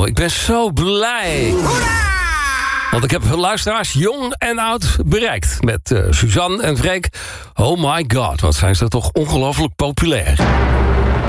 Nou, ik ben zo blij. Want ik heb luisteraars jong en oud bereikt. Met Suzanne en Freek. Oh my god, wat zijn ze toch ongelooflijk populair.